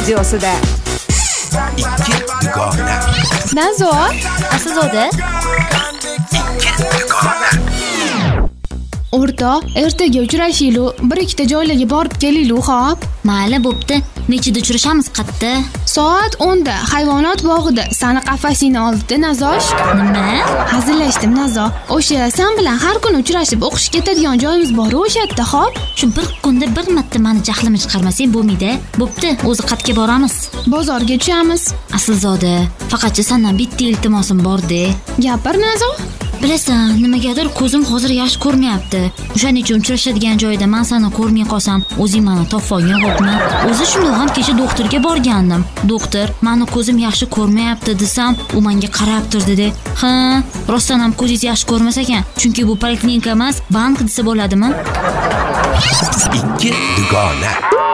radiosida. Ikki dugona. Nazo, Aslzoda. O'rtoq, ertaga uchrashaylik. Bir-ikkita joylarga borib kelaylik, xo'p? Mayli, bo'pti. Nechida uchrashamiz qatta? Soat 10 da hayvonot bog'ida. Sani qafasingni oldida, Nazosh. Nima? Hazillashdim, Nazo. O'sha sen bilan har kuni uchrashib o'qish ketadigan joyimiz bor o'sha yerda, xo'p? Shu bir kunda bir marta meni jahlimni chiqarmasang bo'lmaydi. Bo'pti, o'zi qatga boramiz. Bozorga tushamiz. Aslzoda, faqatcha sendan bitta iltimosim bor-da. Gapir, Nazo. Bilasan, nimagadir ko'zim hozir yaxshi ko'rmayapti. O'shaning uchun uchrashadigan joyda men seni ko'rmay qolsam, o'zing meni topfolgin, xo'pmi? O'zi shundoq ham kecha doktorga borgandim. Doktor, meni ko'zim yaxshi ko'rmayapti desam, u menga qarab turdi-da. Ha, rostdan ham ko'zingiz yaxshi ko'rmas ekan, chunki bu poliklinika emas, bank desa bo'ladimi? Ikki dugona.